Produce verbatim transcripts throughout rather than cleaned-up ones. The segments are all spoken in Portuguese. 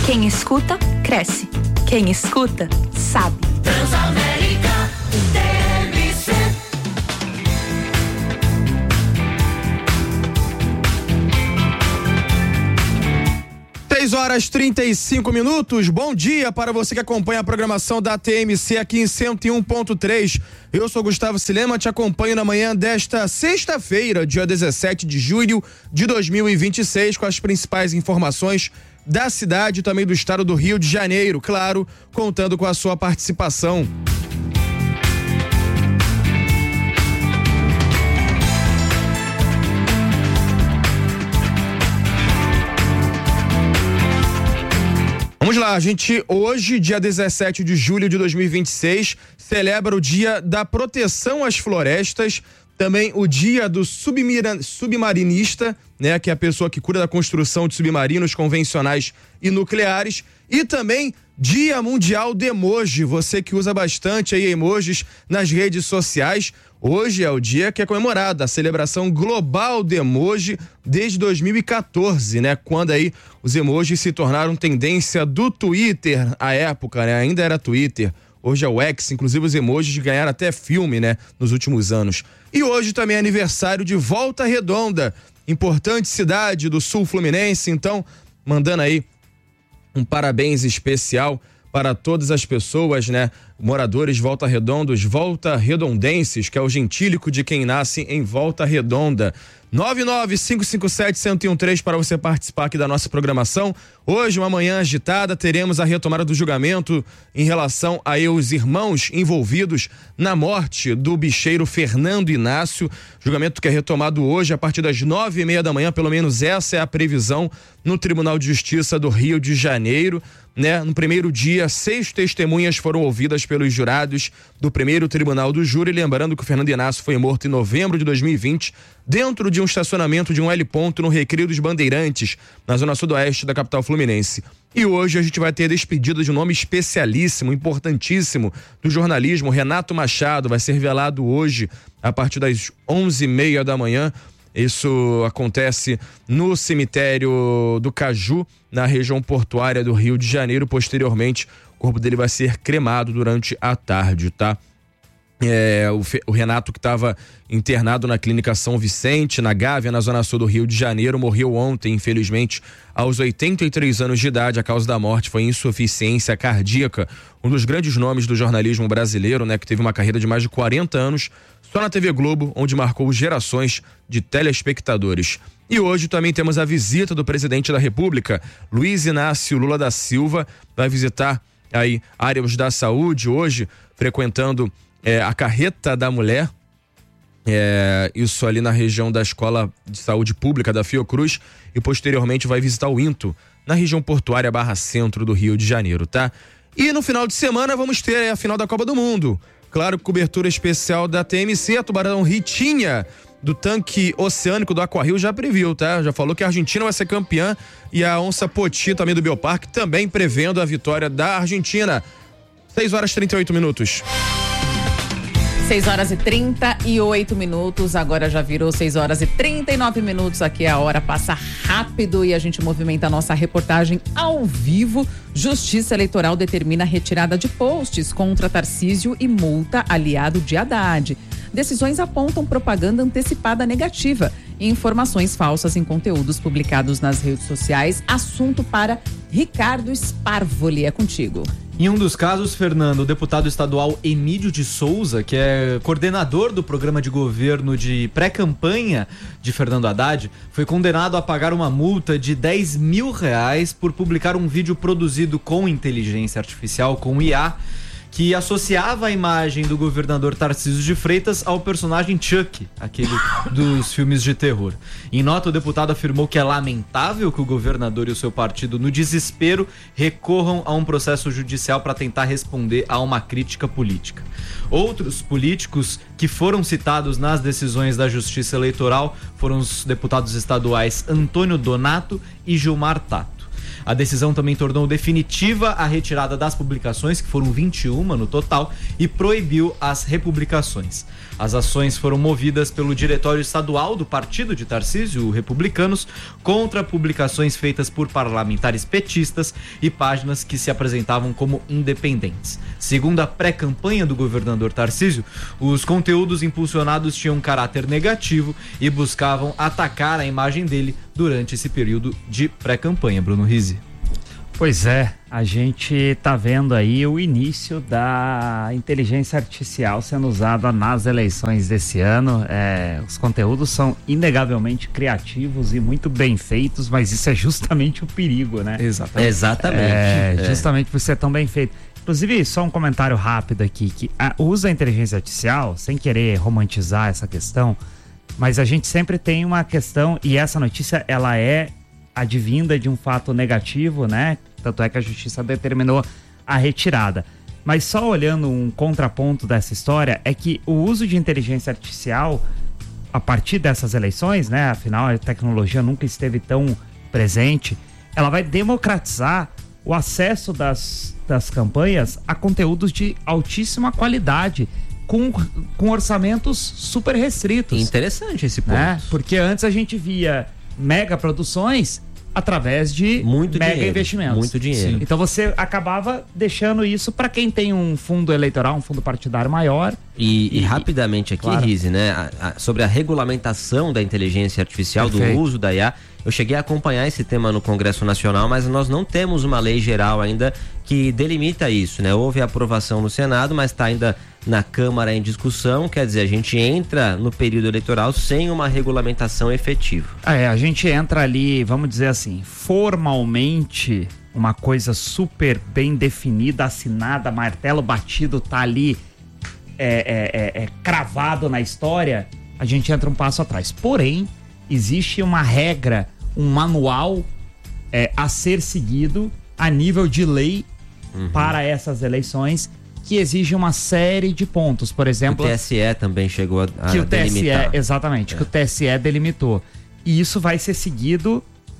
Quem escuta, cresce. Quem escuta, sabe. Transamérica T M C. seis horas e trinta e cinco minutos. Bom dia para você que acompanha a programação da T M C aqui em cento e um ponto três. Eu sou Gustavo Silema, te acompanho na manhã desta sexta-feira, dia dezessete de julho de dois mil e vinte e seis, com as principais informações da cidade e também do estado do Rio de Janeiro, claro, contando com a sua participação. Vamos lá, a gente hoje, dia dezessete de julho de dois mil e vinte e seis, celebra o Dia da Proteção às Florestas, também o Dia do submira, Submarinista, né, que é a pessoa que cuida da construção de submarinos convencionais e nucleares, e também Dia Mundial do Emoji, você que usa bastante aí emojis nas redes sociais. Hoje é o dia que é comemorado a celebração global do emoji desde dois mil e quatorze, né? Quando aí os emojis se tornaram tendência do Twitter à época, né? Ainda era Twitter, hoje é o X, inclusive os emojis ganharam até filme, né? Nos últimos anos. E hoje também é aniversário de Volta Redonda, importante cidade do sul fluminense, então mandando aí um parabéns especial para todas as pessoas, né? Moradores de Volta Redonda, os Volta Redondenses, que é o gentílico de quem nasce em Volta Redonda. nove nove cinco cinco sete um zero um três para você participar aqui da nossa programação. Hoje, uma manhã agitada, teremos a retomada do julgamento em relação aos irmãos envolvidos na morte do bicheiro Fernando Inácio. Julgamento que é retomado hoje a partir das nove e meia da manhã, pelo menos essa é a previsão no Tribunal de Justiça do Rio de Janeiro. Né? No primeiro dia, seis testemunhas foram ouvidas pelos jurados do primeiro tribunal do júri, lembrando que o Fernando Inácio foi morto em novembro de dois mil e vinte, dentro de um estacionamento de um L-ponto no Recreio dos Bandeirantes, na zona sudoeste da capital fluminense. E hoje a gente vai ter a despedida de um nome especialíssimo, importantíssimo do jornalismo, Renato Machado, vai ser revelado hoje a partir das onze e meia da manhã. Isso acontece no cemitério do Caju, na região portuária do Rio de Janeiro. Posteriormente, o corpo dele vai ser cremado durante a tarde, tá? É, o, o Renato, que estava internado na clínica São Vicente, na Gávea, na zona sul do Rio de Janeiro, morreu ontem, infelizmente, aos oitenta e três anos de idade. A causa da morte foi insuficiência cardíaca. Um dos grandes nomes do jornalismo brasileiro, né, que teve uma carreira de mais de quarenta anos só na T V Globo, onde marcou gerações de telespectadores. E hoje também temos a visita do presidente da República, Luiz Inácio Lula da Silva, vai visitar aí áreas da saúde hoje, frequentando é, a Carreta da Mulher, é, isso ali na região da Escola de Saúde Pública da Fiocruz, e posteriormente vai visitar o INTO, na região portuária Barra Centro do Rio de Janeiro, tá? E no final de semana vamos ter a final da Copa do Mundo. Claro, cobertura especial da T M C, a Tubarão Ritinha, do tanque oceânico do Aquario, já previu, tá? Já falou que a Argentina vai ser campeã e a Onça Poti, também do Bioparque, também prevendo a vitória da Argentina. seis horas e trinta e oito minutos. seis horas e trinta e oito minutos, agora já virou seis horas e trinta e nove minutos, aqui a hora passa rápido e a gente movimenta a nossa reportagem ao vivo. Justiça Eleitoral determina a retirada de posts contra Tarcísio e multa aliado de Haddad. Decisões apontam propaganda antecipada negativa e informações falsas em conteúdos publicados nas redes sociais. Assunto para Ricardo Sparvoli, é contigo. Em um dos casos, Fernando, o deputado estadual Emílio de Souza, que é coordenador do programa de governo de pré-campanha de Fernando Haddad, foi condenado a pagar uma multa de dez mil reais por publicar um vídeo produzido com inteligência artificial, com I A, que associava a imagem do governador Tarcísio de Freitas ao personagem Chuck, aquele dos filmes de terror. Em nota, o deputado afirmou que é lamentável que o governador e o seu partido, no desespero, recorram a um processo judicial para tentar responder a uma crítica política. Outros políticos que foram citados nas decisões da Justiça Eleitoral foram os deputados estaduais Antônio Donato e Gilmar Tato. A decisão também tornou definitiva a retirada das publicações, que foram vinte e uma no total, e proibiu as republicações. As ações foram movidas pelo Diretório Estadual do Partido de Tarcísio, Republicanos, contra publicações feitas por parlamentares petistas e páginas que se apresentavam como independentes. Segundo a pré-campanha do governador Tarcísio, os conteúdos impulsionados tinham um caráter negativo e buscavam atacar a imagem dele durante esse período de pré-campanha. Bruno Rizzi. Pois é, a gente tá vendo aí o início da inteligência artificial sendo usada nas eleições desse ano. É, os conteúdos são inegavelmente criativos e muito bem feitos, mas isso é justamente o perigo, né? Exatamente. Exatamente. É, justamente por ser tão bem feito. Inclusive, só um comentário rápido aqui, que a, o uso da inteligência artificial, sem querer romantizar essa questão, mas a gente sempre tem uma questão, e essa notícia, ela é advinda de um fato negativo, né? Tanto é que a justiça determinou a retirada. Mas só olhando um contraponto dessa história, é que o uso de inteligência artificial, a partir dessas eleições, né? Afinal, a tecnologia nunca esteve tão presente, ela vai democratizar o acesso das, das campanhas a conteúdos de altíssima qualidade, com, com orçamentos super restritos. Interessante esse ponto. Né? Porque antes a gente via mega produções através de muito mega dinheiro, investimentos. Muito dinheiro. Sim. Então você acabava deixando isso para quem tem um fundo eleitoral, um fundo partidário maior. E, e, e rapidamente aqui, claro. Rizzi, né, a, a, sobre a regulamentação da inteligência artificial, Perfeito. do uso da I A, eu cheguei a acompanhar esse tema no Congresso Nacional, mas nós não temos uma lei geral ainda que delimita isso, né? Houve aprovação no Senado, mas está ainda na Câmara em discussão, quer dizer, a gente entra no período eleitoral sem uma regulamentação efetiva. É, a gente entra ali, vamos dizer assim, formalmente, uma coisa super bem definida, assinada, martelo batido, tá ali é, é, é, é, cravado na história, a gente entra um passo atrás. Porém, existe uma regra, um manual é, a ser seguido a nível de lei uhum. para essas eleições, que exige uma série de pontos. Por exemplo, o T S E também chegou a, a que o T S E, delimitar. exatamente, é. que o T S E delimitou. E isso vai ser seguido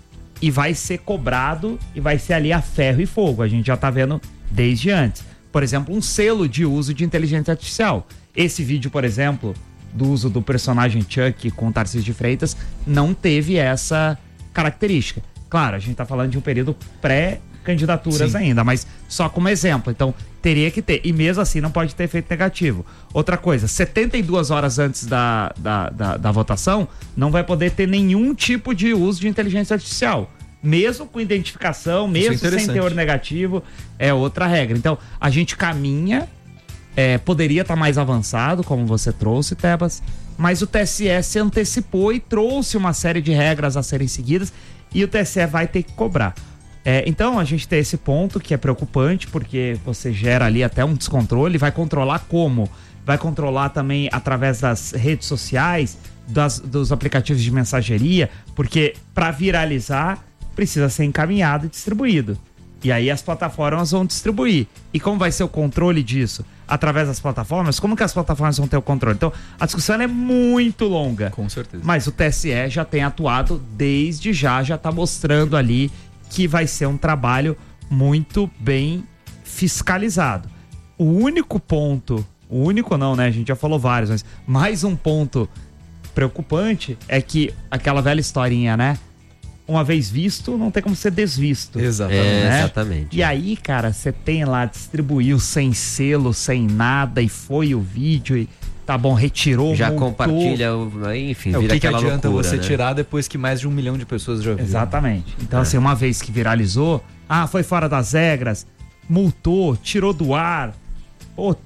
e vai ser cobrado e vai ser ali a ferro e fogo. A gente já tá vendo desde antes. Por exemplo, um selo de uso de inteligência artificial. Esse vídeo, por exemplo, do uso do personagem Chuck com Tarcísio de Freitas, não teve essa característica. Claro, a gente tá falando de um período pré-candidaturas Sim. ainda, mas só como exemplo. Então, teria que ter. E mesmo assim, não pode ter efeito negativo. Outra coisa, setenta e duas horas antes da, da, da, da votação, não vai poder ter nenhum tipo de uso de inteligência artificial. Mesmo com identificação, mesmo é sem teor negativo, é outra regra. Então, a gente caminha, é, poderia estar tá mais avançado, como você trouxe, Tebas, mas o T S E se antecipou e trouxe uma série de regras a serem seguidas e o T S E vai ter que cobrar. É, então, a gente tem esse ponto que é preocupante, porque você gera ali até um descontrole, vai controlar como? Vai controlar também através das redes sociais, das, dos aplicativos de mensageria, porque para viralizar precisa ser encaminhado e distribuído. E aí as plataformas vão distribuir. E como vai ser o controle disso? Através das plataformas? Como que as plataformas vão ter o controle? Então, a discussão é muito longa. Com certeza. Mas o T S E já tem atuado desde já, já está mostrando ali que vai ser um trabalho muito bem fiscalizado. O único ponto, o único não, né? A gente já falou vários, mas mais um ponto preocupante é que aquela velha historinha, né? Uma vez visto, não tem como ser desvisto. Exatamente. É, né? exatamente. E aí, cara, você tem lá, distribuiu sem selo, sem nada, e foi o vídeo, e tá bom, retirou, já montou. Compartilha, enfim, é, vira o que aquela que adianta loucura, você né? tirar depois que mais de um milhão de pessoas já viram? Exatamente. Então, É. assim, uma vez que viralizou, ah, foi fora das regras, multou, tirou do ar, pô,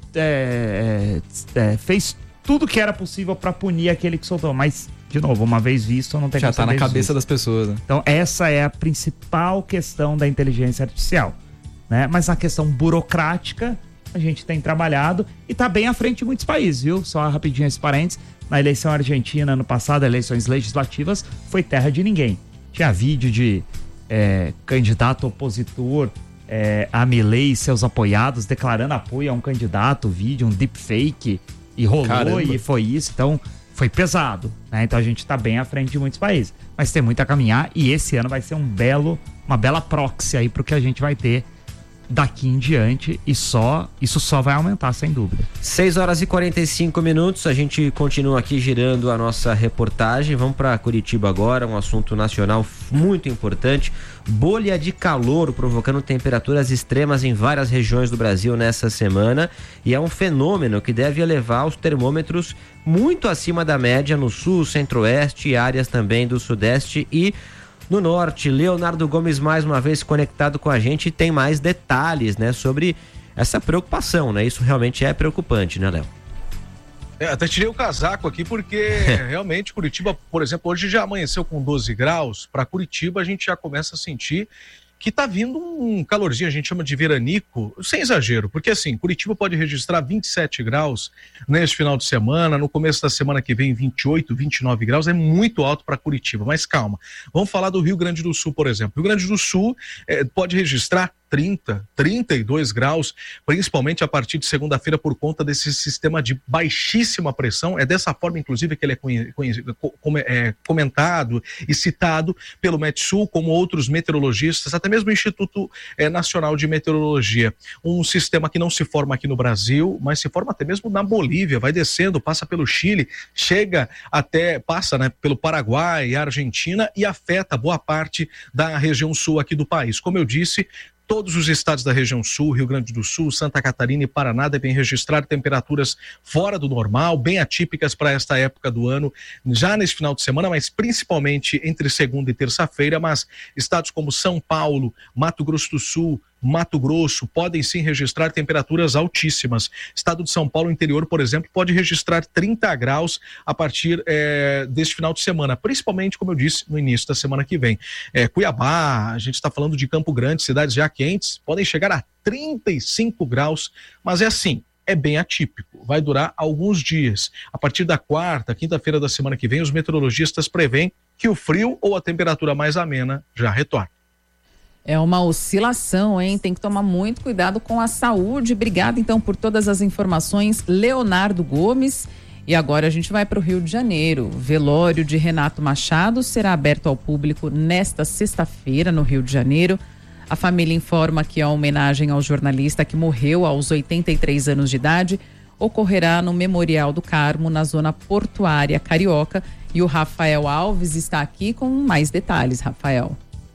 é, é, é, fez tudo que era possível pra punir aquele que soltou, mas... De novo, uma vez visto, não tem Já como tá na saber cabeça disso. das pessoas, né? Então, essa é a principal questão da inteligência artificial, né? Mas na questão burocrática, a gente tem trabalhado e tá bem à frente de muitos países, viu? Só rapidinho esse parênteses. Na eleição argentina, ano passado, eleições legislativas, foi terra de ninguém. Tinha vídeo de é, candidato opositor é, a Milei e seus apoiados declarando apoio a um candidato, vídeo, um deepfake, e rolou. Caramba. E foi isso. Então... foi pesado, né? Então a gente está bem à frente de muitos países. Mas tem muito a caminhar e esse ano vai ser um belo, uma bela proxy aí pro que a gente vai ter daqui em diante e só, isso só vai aumentar, sem dúvida. seis horas e quarenta e cinco minutos, a gente continua aqui girando a nossa reportagem. Vamos para Curitiba agora, um assunto nacional muito importante. Bolha de calor provocando temperaturas extremas em várias regiões do Brasil nessa semana, e é um fenômeno que deve elevar os termômetros muito acima da média no sul, centro-oeste e áreas também do sudeste e no norte. Leonardo Gomes mais uma vez conectado com a gente e tem mais detalhes, né, sobre essa preocupação, né? Isso realmente é preocupante, né, Léo? É, até tirei o casaco aqui porque realmente Curitiba, por exemplo, hoje já amanheceu com doze graus. Para Curitiba a gente já começa a sentir que tá vindo um calorzinho, a gente chama de veranico, sem exagero, porque assim, Curitiba pode registrar vinte e sete graus neste final de semana, no começo da semana que vem vinte e oito, vinte e nove graus, é muito alto para Curitiba, mas calma, vamos falar do Rio Grande do Sul, por exemplo. Rio Grande do Sul eh, pode registrar trinta, trinta e dois graus, principalmente a partir de segunda-feira por conta desse sistema de baixíssima pressão. É dessa forma, inclusive, que ele é, conhecido, é comentado e citado pelo Metsul, como outros meteorologistas, até mesmo o Instituto é, Nacional de Meteorologia. Um sistema que não se forma aqui no Brasil, mas se forma até mesmo na Bolívia, vai descendo, passa pelo Chile, chega até, passa né, pelo Paraguai e Argentina e afeta boa parte da região sul aqui do país. Como eu disse, todos os estados da região sul, Rio Grande do Sul, Santa Catarina e Paraná devem registrar temperaturas fora do normal, bem atípicas para esta época do ano, já nesse final de semana, mas principalmente entre segunda e terça-feira. Mas estados como São Paulo, Mato Grosso do Sul, Mato Grosso podem sim registrar temperaturas altíssimas. Estado de São Paulo, interior, por exemplo, pode registrar trinta graus a partir é, deste final de semana, principalmente, como eu disse, no início da semana que vem. É, Cuiabá, a gente está falando de Campo Grande, cidades já quentes, podem chegar a trinta e cinco graus, mas é assim, é bem atípico, vai durar alguns dias. A partir da quarta, quinta-feira da semana que vem, os meteorologistas preveem que o frio ou a temperatura mais amena já retorna. É uma oscilação, hein? Tem que tomar muito cuidado com a saúde. Obrigada, então, por todas as informações, Leonardo Gomes. E agora a gente vai para o Rio de Janeiro. O velório de Renato Machado será aberto ao público nesta sexta-feira, no Rio de Janeiro. A família informa que a homenagem ao jornalista que morreu aos oitenta e três anos de idade ocorrerá no Memorial do Carmo, na zona portuária carioca. E o Rafael Alves está aqui com mais detalhes. Rafael.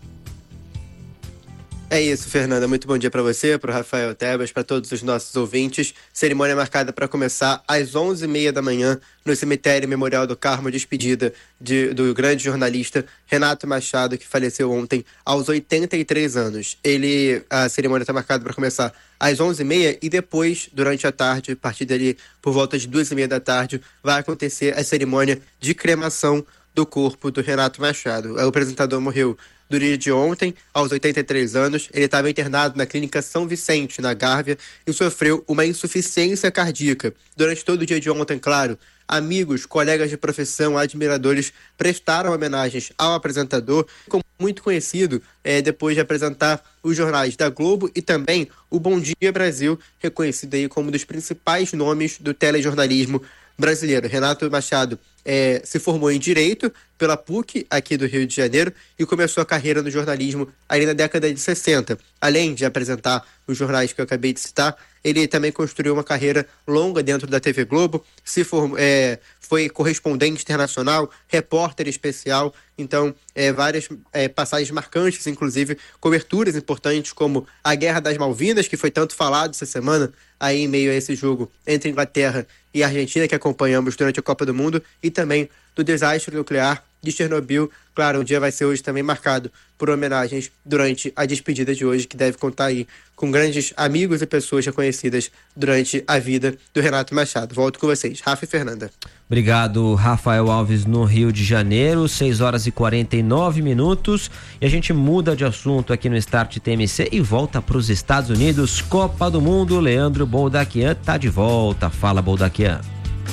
É isso, Fernanda. Muito bom dia para você, para o Rafael Tebas, para todos os nossos ouvintes. Cerimônia marcada para começar às onze e meia da manhã no cemitério Memorial do Carmo, despedida de, do grande jornalista Renato Machado, que faleceu ontem aos oitenta e três anos. Ele, a cerimônia está marcada para começar às onze e meia e depois, durante a tarde, a partir dali, por volta de duas e meia da tarde, vai acontecer a cerimônia de cremação do corpo do Renato Machado. O apresentador morreu do dia de ontem, aos oitenta e três anos. Ele estava internado na clínica São Vicente, na Gávea, e sofreu uma insuficiência cardíaca. Durante todo o dia de ontem, claro, amigos, colegas de profissão, admiradores prestaram homenagens ao apresentador, como muito conhecido é, depois de apresentar os jornais da Globo e também o Bom Dia Brasil, reconhecido aí como um dos principais nomes do telejornalismo brasileiro. Renato Machado é, se formou em Direito pela P U C aqui do Rio de Janeiro e começou a carreira no jornalismo ali na década de sessenta. Além de apresentar os jornais que eu acabei de citar, ele também construiu uma carreira longa dentro da T V Globo, se formou, é, foi correspondente internacional, repórter especial, então é, várias é, passagens marcantes, inclusive coberturas importantes como a Guerra das Malvinas, que foi tanto falado essa semana, aí em meio a esse jogo entre Inglaterra e Argentina, que acompanhamos durante a Copa do Mundo, e também do desastre nuclear de Chernobyl. Claro, o dia vai ser hoje também marcado por homenagens durante a despedida de hoje, que deve contar aí com grandes amigos e pessoas reconhecidas durante a vida do Renato Machado. Volto com vocês, Rafa e Fernanda. Obrigado, Rafael Alves, no Rio de Janeiro, seis horas e quarenta e nove minutos. E a gente muda de assunto aqui no Start T M C e volta para os Estados Unidos. Copa do Mundo, Leandro Boldaquian tá de volta. Fala, Boldaquian.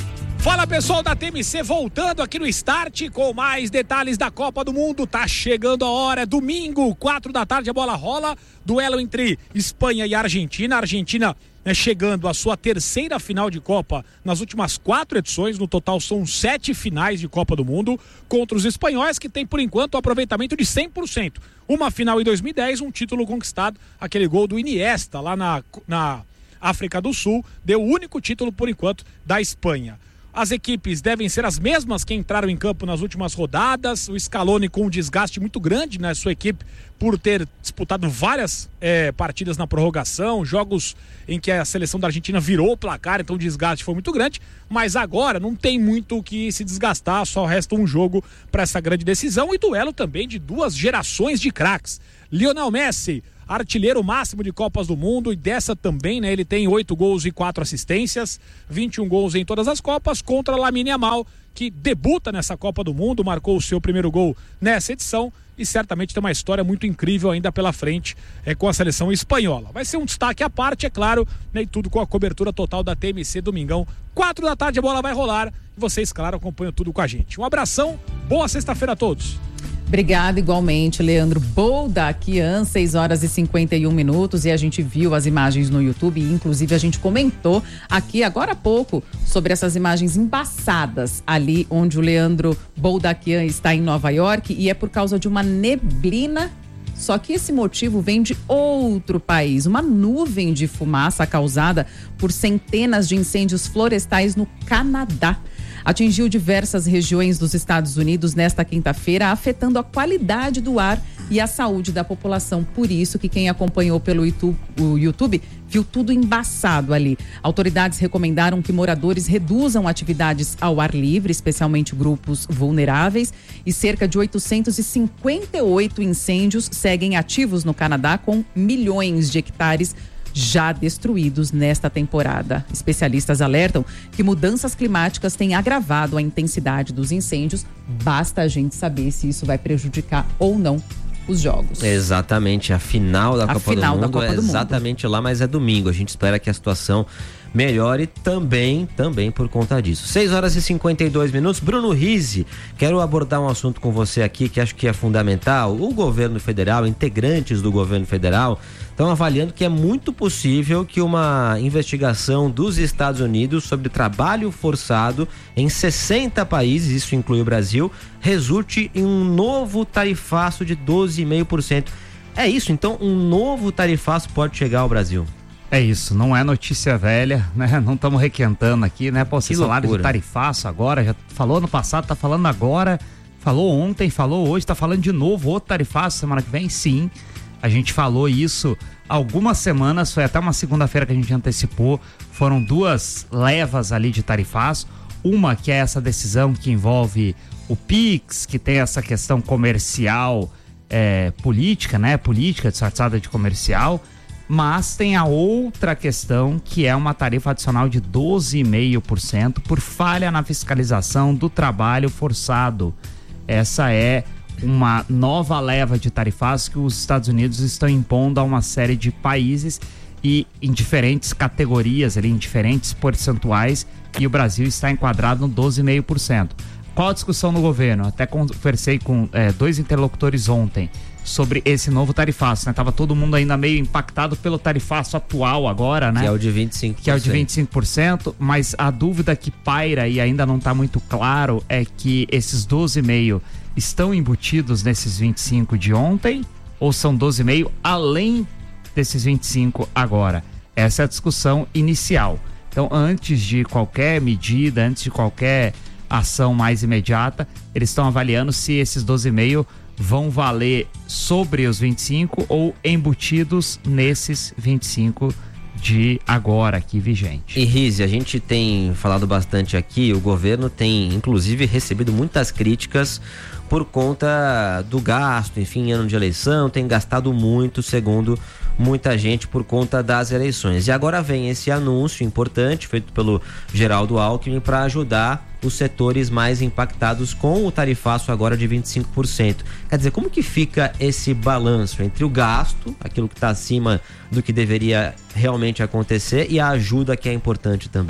Fala pessoal da T M C, voltando aqui no Start com mais detalhes da Copa do Mundo. Tá chegando a hora, domingo, quatro da tarde, a bola rola. Duelo entre Espanha e Argentina. A Argentina né, chegando à sua terceira final de Copa nas últimas quatro edições. No total são sete finais de Copa do Mundo contra os espanhóis, que tem por enquanto um aproveitamento de cem por cento. Uma final em dois mil e dez, um título conquistado, aquele gol do Iniesta lá na, na África do Sul, deu o único título por enquanto da Espanha. As equipes devem ser as mesmas que entraram em campo nas últimas rodadas. O Scaloni com um desgaste muito grande na sua equipe por ter disputado várias é, partidas na prorrogação, jogos em que a seleção da Argentina virou o placar, então o desgaste foi muito grande. Mas agora não tem muito o que se desgastar, só resta um jogo para essa grande decisão e duelo também de duas gerações de craques. Lionel Messi, artilheiro máximo de Copas do Mundo, e dessa também, né? Ele tem oito gols e quatro assistências, vinte e um gols em todas as Copas, contra Lamine Yamal, que debuta nessa Copa do Mundo, marcou o seu primeiro gol nessa edição e certamente tem uma história muito incrível ainda pela frente é, com a seleção espanhola. Vai ser um destaque à parte, é claro, né, e tudo com a cobertura total da T M C domingão. Quatro da tarde a bola vai rolar e vocês, claro, acompanham tudo com a gente. Um abração, boa sexta-feira a todos. Obrigada igualmente, Leandro Boldaquian, seis horas e cinquenta e um minutos, e a gente viu as imagens no YouTube, e inclusive a gente comentou aqui agora há pouco sobre essas imagens embaçadas ali onde o Leandro Boldaquian está em Nova York, e é por causa de uma neblina, só que esse motivo vem de outro país, uma nuvem de fumaça causada por centenas de incêndios florestais no Canadá. Atingiu diversas regiões dos Estados Unidos nesta quinta-feira, afetando a qualidade do ar e a saúde da população. Por isso que quem acompanhou pelo YouTube, o YouTube viu tudo embaçado ali. Autoridades recomendaram que moradores reduzam atividades ao ar livre, especialmente grupos vulneráveis, e cerca de oitocentos e cinquenta e oito incêndios seguem ativos no Canadá, com milhões de hectares já destruídos nesta temporada. Especialistas alertam que mudanças climáticas têm agravado a intensidade dos incêndios. Basta a gente saber se isso vai prejudicar ou não os jogos. Exatamente, a final da a Copa final do Mundo da Copa é do exatamente Mundo. Lá, mas é domingo. A gente espera que a situação melhore também, também por conta disso. seis horas e cinquenta e dois minutos. Bruno Rizzi, quero abordar um assunto com você aqui que acho que é fundamental. O governo federal, integrantes do governo federal, estão avaliando que é muito possível que uma investigação dos Estados Unidos sobre trabalho forçado em sessenta países, isso inclui o Brasil, resulte em um novo tarifaço de doze vírgula cinco por cento. É isso, então um novo tarifaço pode chegar ao Brasil. É isso, não é notícia velha, né? Não estamos requentando aqui, né? Pô, vocês falaram de tarifaço agora, já falou ano passado, tá falando agora, falou ontem, falou hoje, tá falando de novo outro tarifaço semana que vem? Sim, a gente falou isso algumas semanas, foi até uma segunda-feira que a gente antecipou, foram duas levas ali de tarifaço, uma que é essa decisão que envolve o Pix, que tem essa questão comercial, é, política, né? Política disfarçada de comercial. Mas tem a outra questão, que é uma tarifa adicional de doze vírgula cinco por cento por falha na fiscalização do trabalho forçado. Essa é uma nova leva de tarifas que os Estados Unidos estão impondo a uma série de países e em diferentes categorias, ali, em diferentes percentuais, e o Brasil está enquadrado no doze vírgula cinco por cento. Qual a discussão no governo? Até conversei com é, dois interlocutores ontem sobre esse novo tarifaço, né? Tava todo mundo ainda meio impactado pelo tarifaço atual agora, né? Que é o de vinte e cinco por cento. Que é o de vinte e cinco por cento, mas a dúvida que paira e ainda não está muito claro é que esses doze vírgula cinco estão embutidos nesses vinte e cinco de ontem ou são doze vírgula cinco além desses vinte e cinco agora? Essa é a discussão inicial. Então, antes de qualquer medida, antes de qualquer ação mais imediata, eles estão avaliando se esses doze vírgula cinco vão valer sobre os vinte e cinco ou embutidos nesses vinte e cinco de agora aqui vigente. E Rizzi, a gente tem falado bastante aqui, o governo tem inclusive recebido muitas críticas por conta do gasto, enfim, ano de eleição, tem gastado muito, segundo muita gente, por conta das eleições. E agora vem esse anúncio importante feito pelo Geraldo Alckmin para ajudar os setores mais impactados com o tarifaço agora de vinte e cinco por cento. Quer dizer, como que fica esse balanço entre o gasto, aquilo que está acima do que deveria realmente acontecer, e a ajuda que é importante também?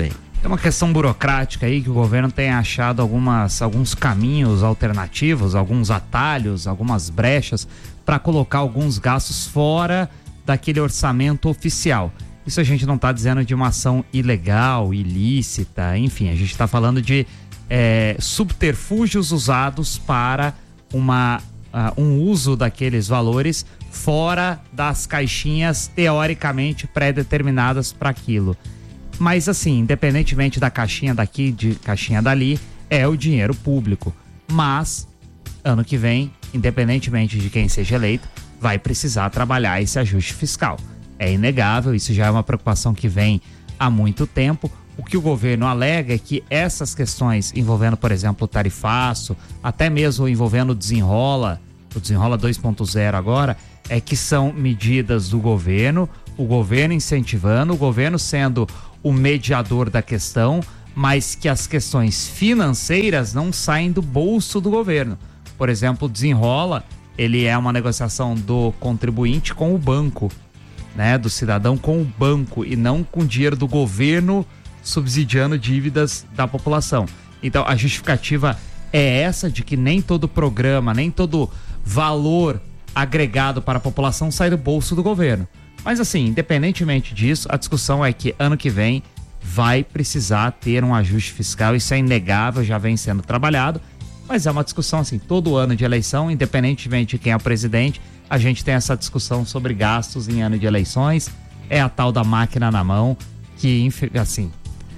Tem uma questão burocrática aí que o governo tem achado algumas, alguns caminhos alternativos, alguns atalhos, algumas brechas para colocar alguns gastos fora daquele orçamento oficial. Isso a gente não está dizendo de uma ação ilegal, ilícita, enfim, a gente está falando de é, subterfúgios usados para uma, uh, um uso daqueles valores fora das caixinhas teoricamente pré-determinadas para aquilo. Mas assim, independentemente da caixinha daqui, de caixinha dali, é o dinheiro público. Mas, ano que vem, independentemente de quem seja eleito, vai precisar trabalhar esse ajuste fiscal. É inegável, isso já é uma preocupação que vem há muito tempo. O que o governo alega é que essas questões envolvendo, por exemplo, o tarifaço, até mesmo envolvendo o Desenrola, o Desenrola dois ponto zero agora, é que são medidas do governo, o governo incentivando, o governo sendo o mediador da questão, mas que as questões financeiras não saem do bolso do governo. Por exemplo, o Desenrola, ele é uma negociação do contribuinte com o banco, né, do cidadão com o banco e não com dinheiro do governo subsidiando dívidas da população. Então, a justificativa é essa de que nem todo programa, nem todo valor agregado para a população sai do bolso do governo. Mas assim, independentemente disso, a discussão é que ano que vem vai precisar ter um ajuste fiscal, isso é inegável, já vem sendo trabalhado, mas é uma discussão assim, todo ano de eleição, independentemente de quem é o presidente, a gente tem essa discussão sobre gastos em ano de eleições, é a tal da máquina na mão, que assim,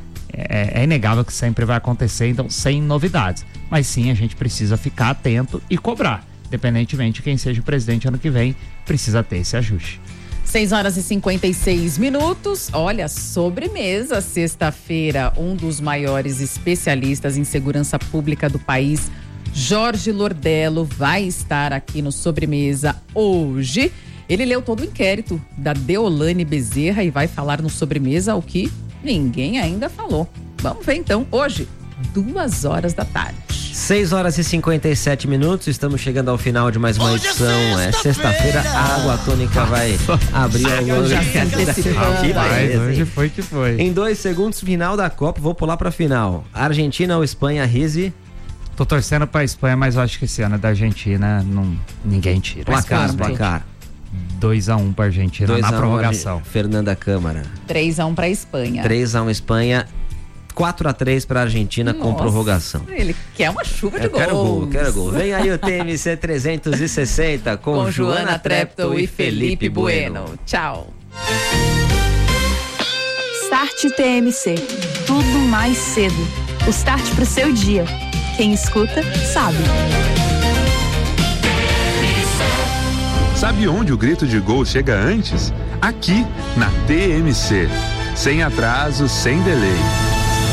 é, é inegável que sempre vai acontecer, então sem novidades, mas sim, a gente precisa ficar atento e cobrar, independentemente de quem seja o presidente ano que vem, precisa ter esse ajuste. seis horas e cinquenta e seis minutos. Olha, sobremesa, sexta-feira, um dos maiores especialistas em segurança pública do país, Jorge Lordello, vai estar aqui no Sobremesa hoje. Ele leu todo o inquérito da Deolane Bezerra e vai falar no Sobremesa o que ninguém ainda falou. Vamos ver então, hoje, duas horas da tarde. seis horas e cinquenta e sete minutos, estamos chegando ao final de mais uma Hoje edição. É sexta-feira, a água tônica vai abrir ao longo da cadeira. Hoje foi que foi. Em dois segundos, final da Copa, vou pular pra final. Argentina ou Espanha, Rizzi? Tô torcendo pra Espanha, mas eu acho que esse ano é da Argentina, não, ninguém tira. Placar, placar. dois a um pra Argentina na prorrogação. Fernanda Câmara. três a um pra Espanha. três a um Espanha. quatro a três para a Argentina. Nossa, com prorrogação. Ele quer uma chuva de eu gols. Quero gol, quero gol. Vem aí o T M C trezentos e sessenta com, com Joana Treptow e Felipe Bueno. Bueno. Tchau. Start T M C. Tudo mais cedo. O start pro seu dia. Quem escuta, sabe. Sabe onde o grito de gol chega antes? Aqui, na T M C. Sem atraso, sem delay.